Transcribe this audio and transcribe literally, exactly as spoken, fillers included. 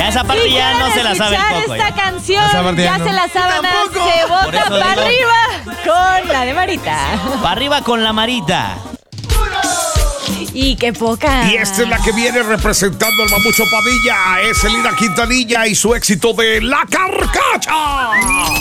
esa parte ya no se la sabe el Coco. Esta ya. canción Esa ya no. se la saben, Tampoco. se Por bota eso para digo. arriba con la de Marita. Para arriba con la Marita. Y qué poca. Y esta es la que viene representando al Mamucho Padilla. Es Elida Quintanilla y su éxito de La Carcacha.